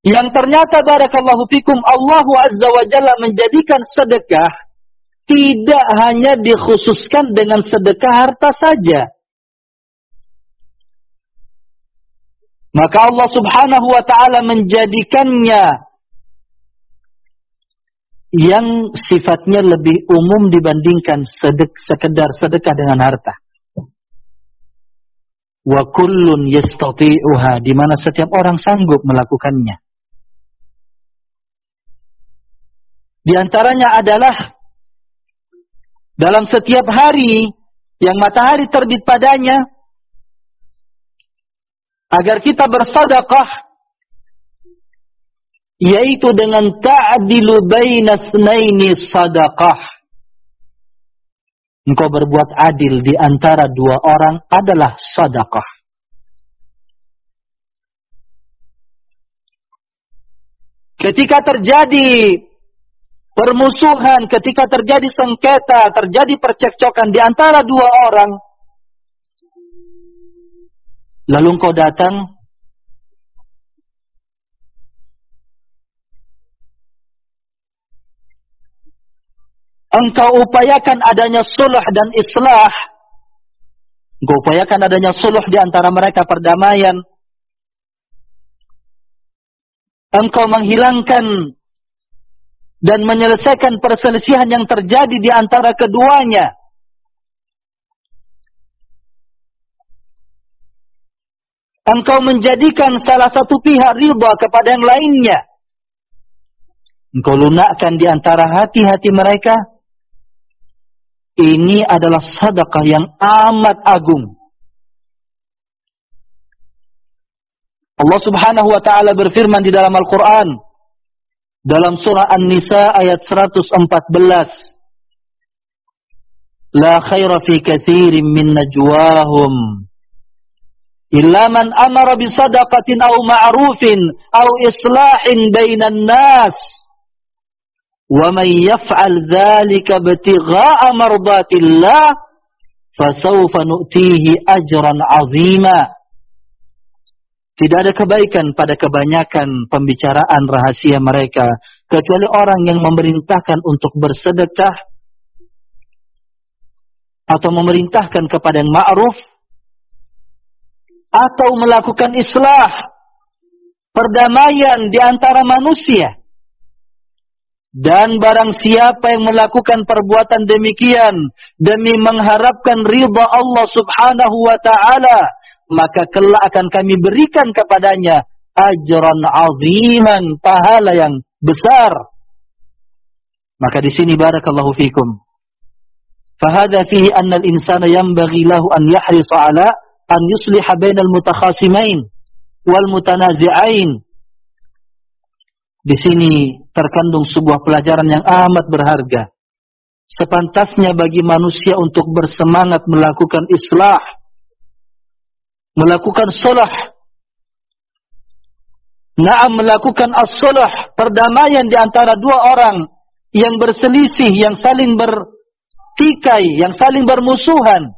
Yang ternyata barakallahu fikum Allah Azza wa Jalla menjadikan sedekah tidak hanya dikhususkan dengan sedekah harta saja. Maka Allah Subhanahu wa ta'ala menjadikannya yang sifatnya lebih umum dibandingkan sekedar sedekah dengan harta. Wa kullun yastati'uha, di mana setiap orang sanggup melakukannya. Di antaranya adalah dalam setiap hari yang matahari terbit padanya, agar kita bersedekah, yaitu dengan ta'dilu baina tsnaini sadaqah. Engkau berbuat adil di antara dua orang adalah sedekah. Ketika terjadi permusuhan, ketika terjadi sengketa, terjadi percekcokan di antara dua orang, lalu engkau datang, engkau upayakan adanya sulh dan islah, engkau upayakan adanya sulh di antara mereka, perdamaian, engkau menghilangkan dan menyelesaikan perselisihan yang terjadi di antara keduanya. Engkau menjadikan salah satu pihak ridha kepada yang lainnya. Engkau lunakkan di antara hati-hati mereka. Ini adalah sedekah yang amat agung. Allah Subhanahu wa ta'ala berfirman di dalam Al-Quran, dalam surah An-Nisa ayat 114. La khaira fi katsirin min najwahum illa man amara bi sadaqatin aw ma'rufin aw islahin bainan nas wa man yaf'al dzalika ibtigha'a mardatillah fasawfa nu'tihi ajran 'azima. Tidak ada kebaikan pada kebanyakan pembicaraan rahasia mereka, kecuali orang yang memerintahkan untuk bersedekah atau memerintahkan kepada yang ma'ruf atau melakukan islah, perdamaian di antara manusia. Dan barang siapa yang melakukan perbuatan demikian demi mengharapkan ridha Allah Subhanahu wa ta'ala, maka kelak akan kami berikan kepadanya ajran aziman, pahala yang besar. Maka di sini barakallahu fikum, fahada fihi anna al-insana yanbaghi lahu an yahrisa ala an yusliha bainal mutakhasimain wal mutanazi'ain. Di sini terkandung sebuah pelajaran yang amat berharga. Sepantasnya bagi manusia untuk bersemangat melakukan islah, melakukan sulh, melakukan as-sulh, perdamaian di antara dua orang yang berselisih, yang saling bertikai, yang saling bermusuhan.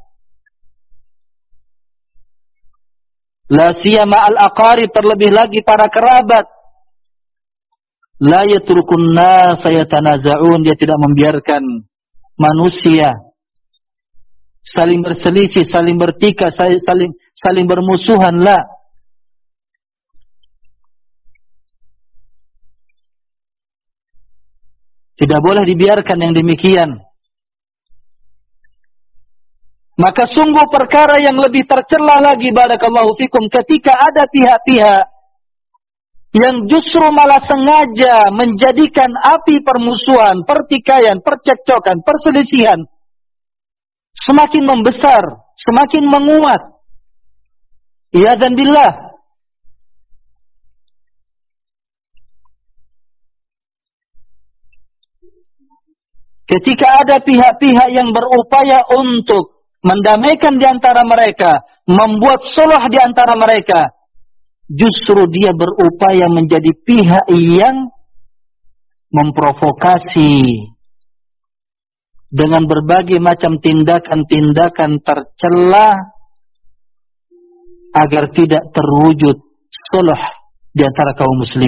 La siyama al-aqarib, terlebih lagi para kerabat. La yatrukun nas yatanaza'un, dia tidak membiarkan manusia saling berselisih, saling bertikai, saling bermusuhan. La. Tidak boleh dibiarkan yang demikian. Maka sungguh perkara yang lebih tercela lagi barakallahu fikum, ketika ada pihak-pihak yang justru malah sengaja menjadikan api permusuhan, pertikaian, percekcokan, perselisihan semakin membesar, semakin menguat. Iyadzan billah. Ketika ada pihak-pihak yang berupaya untuk mendamaikan di antara mereka, membuat sulh di antara mereka, justru dia berupaya menjadi pihak yang memprovokasi dengan berbagai macam tindakan-tindakan tercela agar tidak terwujud sulh di antara kaum muslimin.